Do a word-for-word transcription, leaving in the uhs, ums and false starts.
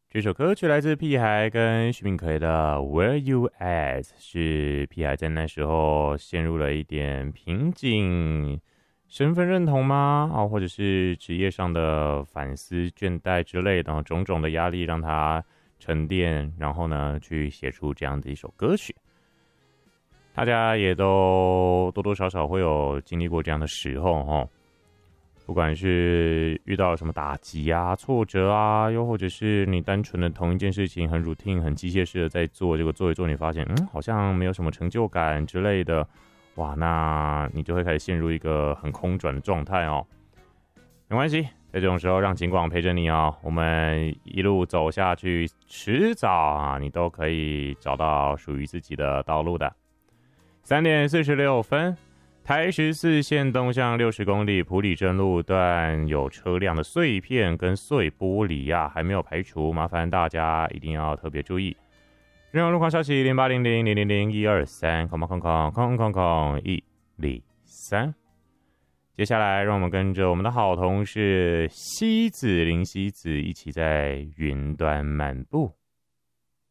这首歌曲来自屁孩跟许铭奎的《Where You At》，是屁孩在那时候陷入了一点瓶颈，身份认同吗？啊，或者是职业上的反思、倦怠之类的，种种的压力让他沉淀，然后呢，去写出这样的一首歌曲。大家也都多多少少会有经历过这样的时候，哦。不管是遇到什么打击啊、挫折啊，又或者是你单纯的同一件事情很 routine、很机械式的在做，结果做一做，你发现嗯，好像没有什么成就感之类的，哇，那你就会开始陷入一个很空转的状态哦。没关系，在这种时候让警广陪着你哦，我们一路走下去，迟早啊，你都可以找到属于自己的道路的。三点四十六分。台十四线东向六十公里埔里镇路段有车辆的碎片跟碎玻璃啊，还没有排除，麻烦大家一定要特别注意。任何路况消息零八零零零零零一二三空空空空空空一零三。接下来，让我们跟着我们的好同事西子林西子一起在云端漫步。